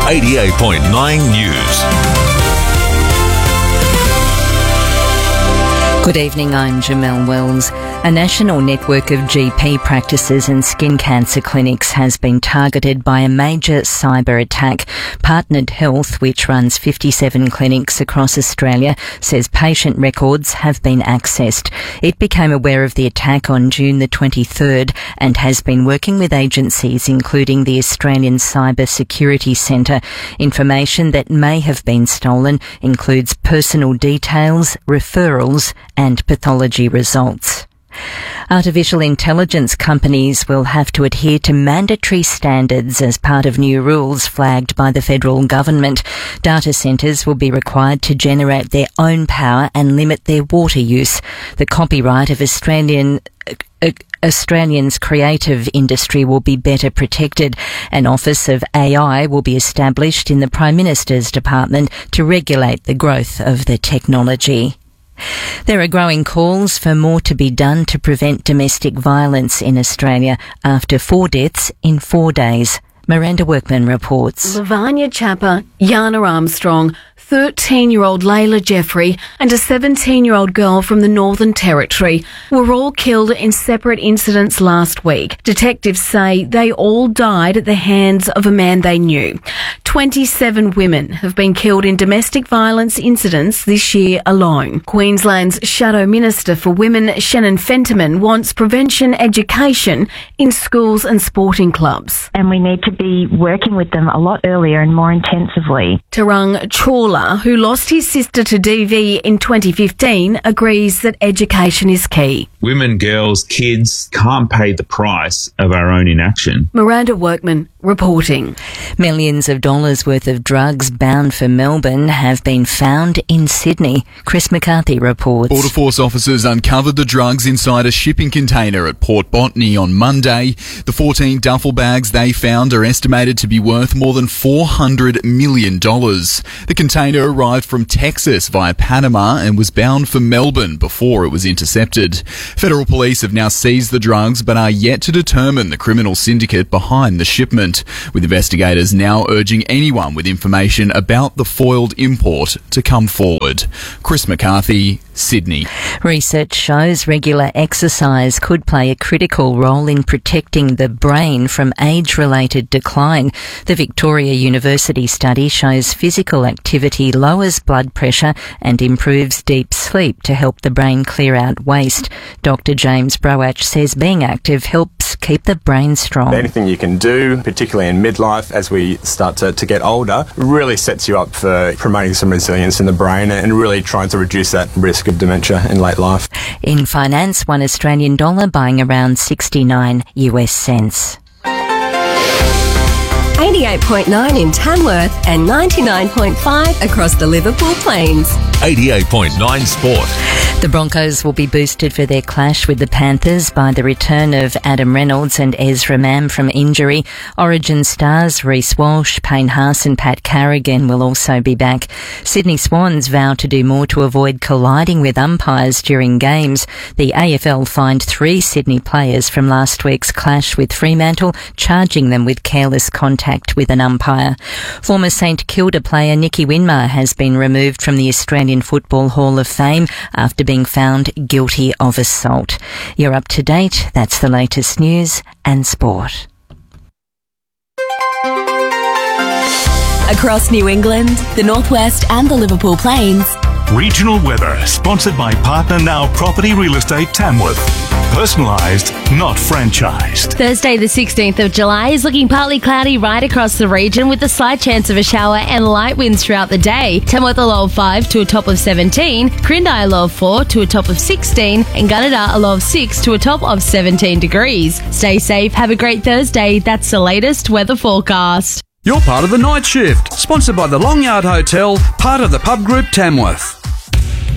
88.9 News. Good evening, I'm Jamelle Wells. A national network of GP practices and skin cancer clinics has been targeted by a major cyber attack. Partnered Health, which runs 57 clinics across Australia, says patient records have been accessed. It became aware of the attack on June the 23rd and has been working with agencies including the Australian Cyber Security Centre. Information that may have been stolen includes personal details, referrals and pathology results. Artificial intelligence companies will have to adhere to mandatory standards as part of new rules flagged by the federal government. Data centres will be required to generate their own power and limit their water use. The copyright of Australians' creative industry will be better protected. An Office of AI will be established in the Prime Minister's Department to regulate the growth of the technology. There are growing calls for more to be done to prevent domestic violence in Australia after 4 deaths in 4 days. Miranda Workman reports. Lavanya Chappa, Yana Armstrong, 13-year-old Layla Jeffrey and a 17-year-old girl from the Northern Territory were all killed in separate incidents last week. Detectives say they all died at the hands of a man they knew. 27 women have been killed in domestic violence incidents this year alone. Queensland's Shadow Minister for Women, Shannon Fentiman, wants prevention education in schools and sporting clubs. And we need to be working with them a lot earlier and more intensively. Tarang Chawla, who lost his sister to DV in 2015, agrees that education is key. Women, girls, kids can't pay the price of our own inaction. Miranda Workman reporting. Millions of dollars worth of drugs bound for Melbourne have been found in Sydney. Chris McCarthy reports. Border Force officers uncovered the drugs inside a shipping container at Port Botany on Monday. The 14 duffel bags they found are estimated to be worth more than $400 million. The container arrived from Texas via Panama and was bound for Melbourne before it was intercepted. Federal police have now seized the drugs but are yet to determine the criminal syndicate behind the shipment, with investigators now urging anyone with information about the foiled import to come forward. Chris McCarthy, Sydney. Research shows regular exercise could play a critical role in protecting the brain from age-related decline. The Victoria University study shows physical activity lowers blood pressure and improves deep sleep to help the brain clear out waste. Dr. James Broach says being active helps keep the brain strong. Anything you can do, particularly in midlife as we start to get older, really sets you up for promoting some resilience in the brain and really trying to reduce that risk of dementia in late life. In finance, $1 Australian dollar buying around 69 US cents. 88.9 in Tamworth and 99.5 across the Liverpool Plains. 88.9 Sport. The Broncos will be boosted for their clash with the Panthers by the return of Adam Reynolds and Ezra Mam from injury. Origin stars Reece Walsh, Payne Haas and Pat Carrigan will also be back. Sydney Swans vow to do more to avoid colliding with umpires during games. The AFL fined 3 Sydney players from last week's clash with Fremantle, charging them with careless contact with an umpire. Former St Kilda player Nicky Winmar has been removed from the Australian Football Hall of Fame after being found guilty of assault. You're up to date. That's the latest news and sport. Across New England, the Northwest and the Liverpool Plains. Regional weather, sponsored by Partner Now Property Real Estate Tamworth. Personalised, not franchised. Thursday the 16th of July is looking partly cloudy right across the region with a slight chance of a shower and light winds throughout the day. Tamworth a low of 5 to a top of 17, Crindai a low of 4 to a top of 16 and Gunnedah a low of 6 to a top of 17 degrees. Stay safe, have a great Thursday. That's the latest weather forecast. You're part of the Night Shift, sponsored by the Long Yard Hotel, part of the Pub Group Tamworth.